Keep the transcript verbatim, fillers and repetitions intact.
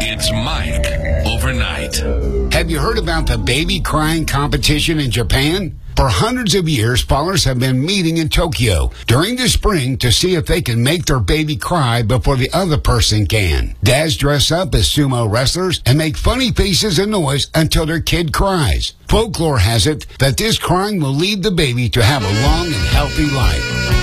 It's Mike Overnight. Have you heard about the baby crying competition in Japan? For hundreds of years, fathers have been meeting in Tokyo during the spring to see if they can make their baby cry before the other person can. Dads dress up as sumo wrestlers and make funny faces and noise until their kid cries. Folklore has it that this crying will lead the baby to have a long and healthy life.